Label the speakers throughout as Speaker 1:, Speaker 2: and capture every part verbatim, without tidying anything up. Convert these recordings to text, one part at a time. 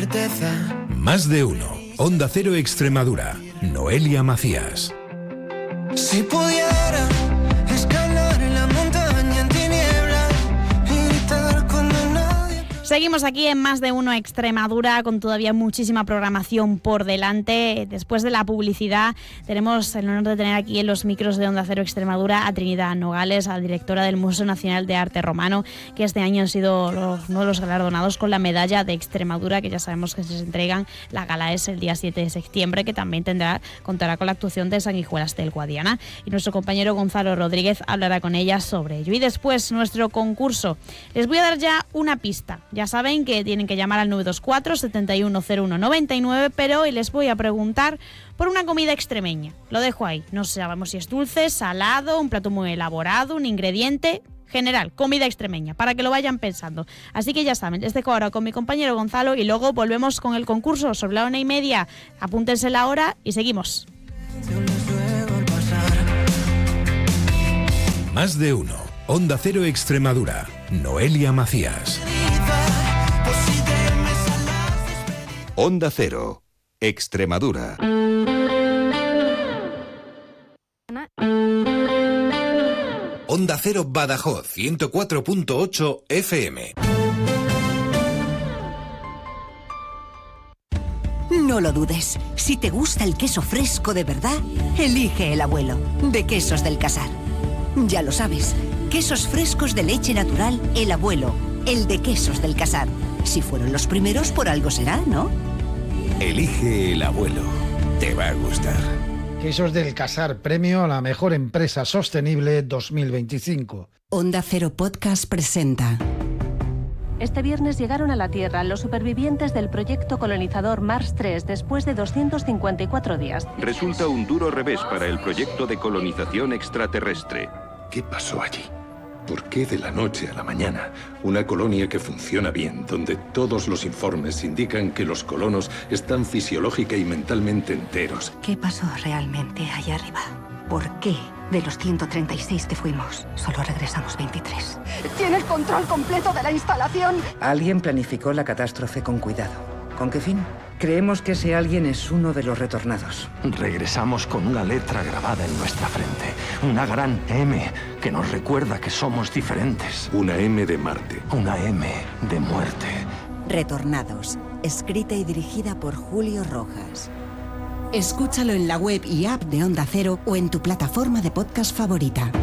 Speaker 1: certeza.
Speaker 2: Más de uno. Onda Cero Extremadura. Noelia Macías.
Speaker 1: Si pudiera escalar la montaña en tiniebla y gritar cuando nadie...
Speaker 3: Seguimos aquí en Más de Uno Extremadura con todavía muchísima programación por delante. Después de la publicidad tenemos el honor de tener aquí en los micros de Onda Cero Extremadura a Trinidad Nogales, a la directora del Museo Nacional de Arte Romano, que este año han sido los, uno de los galardonados con la medalla de Extremadura, que ya sabemos que se entregan. La gala es el día siete de septiembre, que también tendrá contará con la actuación de Sanguijuelas del Guadiana. Y nuestro compañero Gonzalo Rodríguez hablará con ella sobre ello. Y después nuestro concurso. Les voy a dar ya una pista. Ya saben que tienen que llamar al nueve dos cuatro, siete uno cero uno, nueve nueve, pero hoy les voy a preguntar por una comida extremeña. Lo dejo ahí. No sabemos si es dulce, salado, un plato muy elaborado, un ingrediente general, comida extremeña, para que lo vayan pensando. Así que ya saben, les dejo ahora con mi compañero Gonzalo y luego volvemos con el concurso sobre la una y media. Apúntense la hora y seguimos.
Speaker 2: Más de uno. Onda Cero Extremadura. Noelia Macías.
Speaker 4: Onda Cero, Extremadura.
Speaker 2: Onda Cero Badajoz, ciento cuatro punto ocho F M.
Speaker 5: No lo dudes. Si te gusta el queso fresco de verdad, elige El Abuelo, de Quesos del Casar. Ya lo sabes, quesos frescos de leche natural, El Abuelo, el de Quesos del Casar. Si fueron los primeros, por algo será, ¿no?
Speaker 2: Elige El Abuelo. Te va a gustar.
Speaker 6: Quesos del Casar, premio a la mejor empresa sostenible dos mil veinticinco.
Speaker 5: Onda Cero Podcast presenta.
Speaker 7: Este viernes llegaron a la Tierra los supervivientes del proyecto colonizador Mars tres después de doscientos cincuenta y cuatro días.
Speaker 4: Resulta un duro revés para el proyecto de colonización extraterrestre.
Speaker 8: ¿Qué pasó allí? ¿Por qué de la noche a la mañana una colonia que funciona bien, donde todos los informes indican que los colonos están fisiológica y mentalmente enteros?
Speaker 9: ¿Qué pasó realmente allá arriba? ¿Por qué de los ciento treinta y seis que fuimos solo regresamos veintitrés?
Speaker 10: ¿Tiene el control completo de la instalación?
Speaker 11: Alguien planificó la catástrofe con cuidado. ¿Con qué fin? Creemos que ese alguien es uno de los retornados.
Speaker 12: Regresamos con una letra grabada en nuestra frente. Una gran M que nos recuerda que somos diferentes.
Speaker 8: Una M de Marte.
Speaker 12: Una M de muerte.
Speaker 5: Retornados. Escrita y dirigida por Julio Rojas. Escúchalo en la web y app de Onda Cero o en tu plataforma de podcast favorita.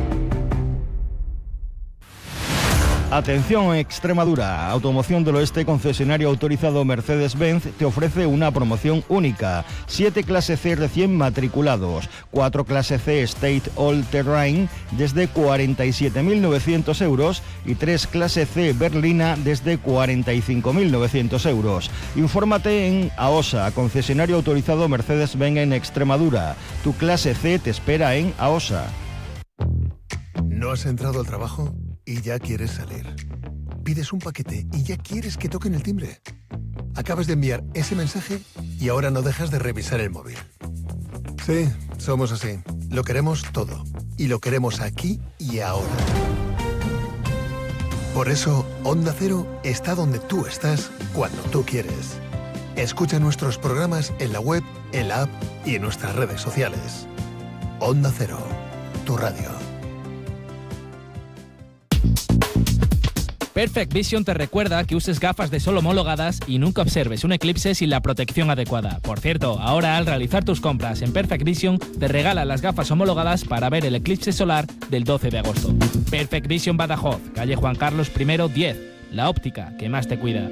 Speaker 13: Atención Extremadura, Automoción del Oeste, concesionario autorizado Mercedes-Benz, te ofrece una promoción única. siete clase C recién matriculados, cuatro clase C State All Terrain desde cuarenta y siete mil novecientos euros y tres clase C Berlina desde cuarenta y cinco mil novecientos euros. Infórmate en AOSA, concesionario autorizado Mercedes-Benz en Extremadura. Tu clase C te espera en AOSA.
Speaker 14: ¿No has entrado al trabajo y ya quieres salir? Pides un paquete y ya quieres que toquen el timbre. Acabas de enviar ese mensaje y ahora no dejas de revisar el móvil. Sí, somos así. Lo queremos todo. Y lo queremos aquí y ahora. Por eso, Onda Cero está donde tú estás cuando tú quieres. Escucha nuestros programas en la web, en la app y en nuestras redes sociales. Onda Cero, tu radio.
Speaker 15: Perfect Vision te recuerda que uses gafas de sol homologadas y nunca observes un eclipse sin la protección adecuada. Por cierto, ahora al realizar tus compras en Perfect Vision te regalan las gafas homologadas para ver el eclipse solar del doce de agosto. Perfect Vision Badajoz, calle Juan Carlos primero diez, la óptica que más te cuida.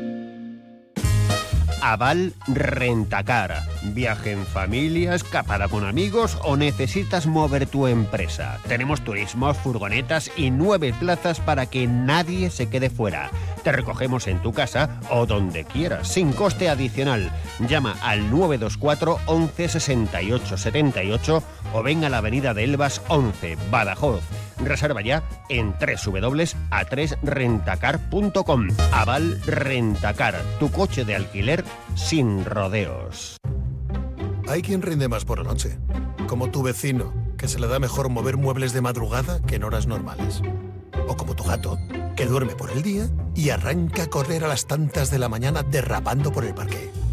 Speaker 16: Aval Rentacar. Viaje en familia, escapada con amigos o necesitas mover tu empresa. Tenemos turismos, furgonetas y nueve plazas para que nadie se quede fuera. Te recogemos en tu casa o donde quieras, sin coste adicional. Llama al nueve dos cuatro once sesenta y ocho setenta y ocho o ven a la avenida de Elvas once, Badajoz. Reserva ya en doble u doble u doble u punto a tres rentacar punto com. Aval Rentacar, tu coche de alquiler sin rodeos.
Speaker 14: Hay quien rinde más por la noche, como tu vecino, que se le da mejor mover muebles de madrugada que en horas normales. O como tu gato, que duerme por el día y arranca a correr a las tantas de la mañana derrapando por el parque.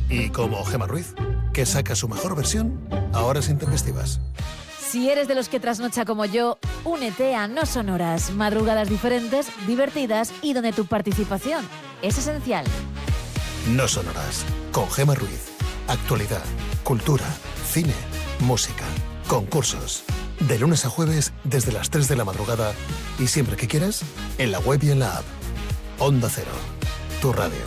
Speaker 14: Y como Gemma Ruiz, que saca su mejor versión a horas intempestivas.
Speaker 17: Si eres de los que trasnocha como yo, únete a No Sonoras, madrugadas diferentes, divertidas y donde tu participación es esencial.
Speaker 14: No Sonoras, con Gemma Ruiz. Actualidad, cultura, cine, música, concursos. De lunes a jueves desde las tres de la madrugada y siempre que quieras, en la web y en la app. Onda Cero, tu radio.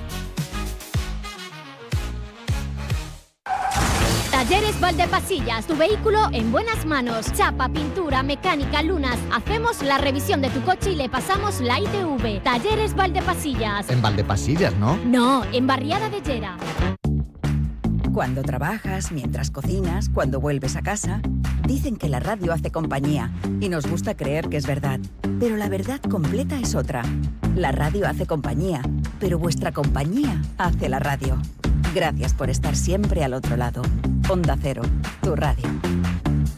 Speaker 18: Talleres Valdepasillas, tu vehículo en buenas manos. Chapa, pintura, mecánica, lunas. Hacemos la revisión de tu coche y le pasamos la I T V. Talleres Valdepasillas.
Speaker 19: En Valdepasillas, ¿no?
Speaker 18: No, en Barriada de Llera.
Speaker 20: Cuando trabajas, mientras cocinas, cuando vuelves a casa, dicen que la radio hace compañía y nos gusta creer que es verdad. Pero la verdad completa es otra. La radio hace compañía, pero vuestra compañía hace la radio. Gracias por estar siempre al otro lado. Onda Cero, tu radio.